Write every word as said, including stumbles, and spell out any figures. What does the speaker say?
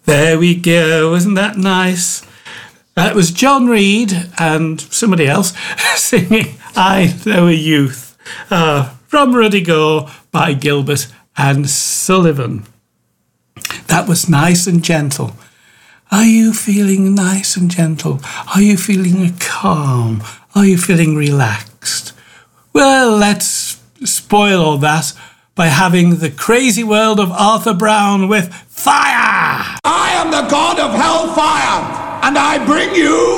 There we go. Isn't that nice? That was John Reid and somebody else singing I Know a Youth uh, from Ruddy Go by Gilbert and Sullivan. That was nice and gentle. Are you feeling nice and gentle? Are you feeling calm? Are you feeling relaxed? Well, let's spoil all that by having the crazy world of Arthur Brown with Fire! I am the god of hellfire, and I bring you